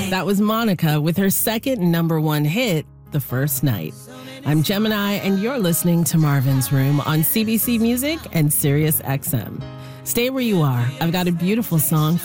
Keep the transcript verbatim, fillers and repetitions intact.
That was Monica with her second number one hit, The First Night. I'm Gemini, and you're listening to Marvin's Room on C B C Music and Sirius X M. Stay where you are. I've got a beautiful song